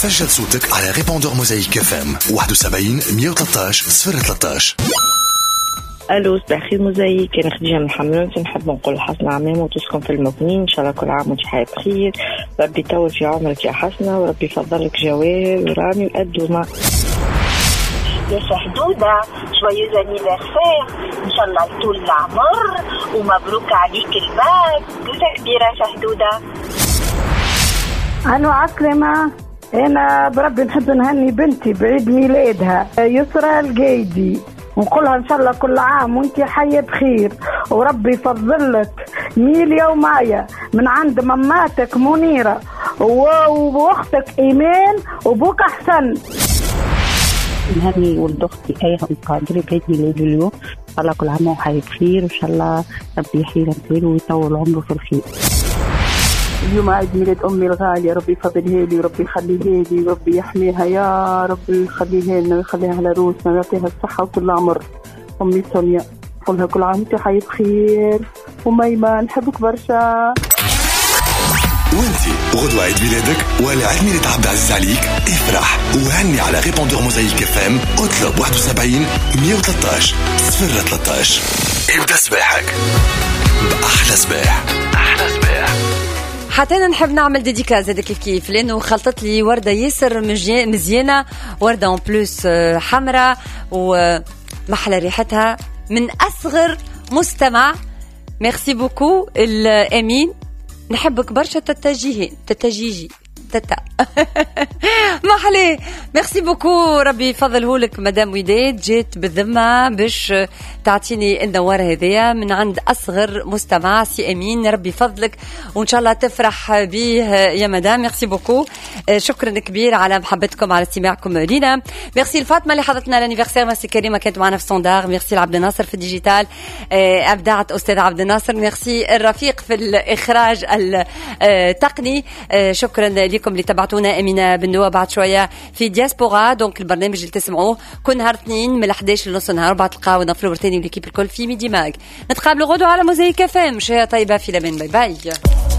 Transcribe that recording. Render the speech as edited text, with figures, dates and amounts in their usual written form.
سجل صوتك على ريبوندور موزايك اف ام 71 113 013. الو صباح الخير موزايك، انا خديجه من حملونس. نحب نقول حسنا عمام وتسكن في المبنين، ان شاء الله كل عام وانت حياة بخير. ربي يطول في عمرك يا حسنه، وربي يفضلك جواهر ورامي وقدومه. يا شهدودة شوية anniversaire إن شاء الله طول العمر ومبروك عليك الباك. جوزة كبيرة شهدودة. أنا عكرمة، أنا بربي نحب نهني بنتي بعيد ميلادها يسرى القايدي، ونقولها إن شاء الله كل عام وانتي حية بخير، وربي يفضلك ميليا ومايا من عند مماتك منيرة وأختك إيمان وبوك أحسن. نهني ولد اختي ايه قادري بعيد ميلاده اليوم، ان شاء الله كل عام وحي بخير، وان شاء الله ربي يحييها بخير ويطول عمره في الخير. اليوم عيد ميلاد امي الغاليه، ربي يفضلها لي وربي يخليها لي وربي يحميها يا ربي، يخليها لنا ويخليها على روسنا ويعطيها الصحه وكل عمر. امي سونيا قولها كل عام وانت حي بخير. وميمه نحبك برشا. وانتي غدوة عيد ميلادك ولا عيد ميلاد عبد العزيز عليك؟ افرح وهني على ريبوندور موزايك اف ام، اطلب 71 113 013. ابدأ صباحك بأحلى صباح. أحلى صباح. حتى أنا نحب نعمل ديديكاز هذا كيف لأنه خلطت لي وردة ياسر مزيانة، وردة اون بلوس حمراء ومحلى ريحتها من أصغر مستمع. ميرسي بوكو الأمين، نحبك برشا تتجيجي تتا محلي. ميرسي بوكو، ربي يفضله لك مدام وداد، جيت بالذمة باش تعطيني النوار هذيا من عند أصغر مستمع سي أمين. ربي يفضلك وإن شاء الله تفرح به يا مدام. ميرسي بوكو، شكرا كبير على محبتكم على استماعكم لينا. ميرسي الفاطمة اللي حضرتنا الانيفرسير، ميرسي كريمة كانت معنا في ستاندار، ميرسي لعبد الناصر في الديجيتال، أبدعت أستاذ عبد الناصر، ميرسي الرفيق في الإخراج التقني. شكرا لكم اللي تبعتونا. أمينة بنوة بعد شوية في دياسبورا، دونك البرنامج اللي تسمعوه كل نهار اثنين من 11 لنص النهار، بعد تلقاونا في الورتاني وليكيب الكل في ميدي ماج. نتقابلوا غدو على موزايك اف ام. شهية طيبة، في لمن، باي باي.